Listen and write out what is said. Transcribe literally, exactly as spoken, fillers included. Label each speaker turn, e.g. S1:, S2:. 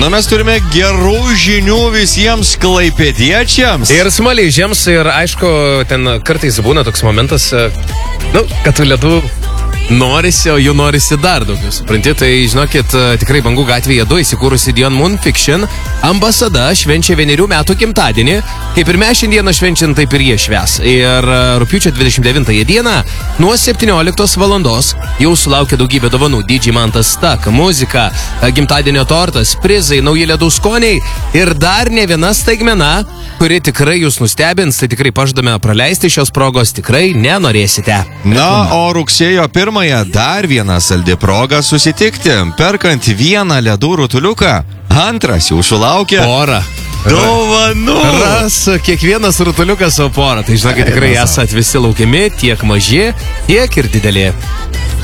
S1: Na, mes turime gerų žinių visiems klaipėdiečiams.
S2: Ir smaližiams, ir aišku, ten kartais būna toks momentas, nu, kad tų ledų norisi, o jų norisi dar daugiau. Supranti, tai žinokit, tikrai Bangų gatvėje du įsikūrusi Dion Moon Fiction ambasada švenčia vienerių metų gimtadienį. Kaip ir mes šiandieną švenčiam, taip ir jie švęs. Ir rugpjūčio dvidešimt devintąją dieną nuo septynioliktos valandos jau sulaukia daugybė dovanų. D J Mantas Stak, muzika, gimtadienio tortas, prizai, nauji ledų skoniai ir dar ne viena staigmena, kuri tikrai jūs nustebins, tai tikrai pažadame praleisti šios progos, tikrai nenorėsite.
S1: Na, o rugsėjo pirmąją dar viena saldi proga susitikti. Perkant vieną ledų rutuliuką, antras jau sulaukia
S2: porą
S1: dovanų.
S2: Ras kiekvienas rutuliukas savo porą. Tai žinokit, tikrai esat visi laukiami, tiek maži, tiek ir dideli.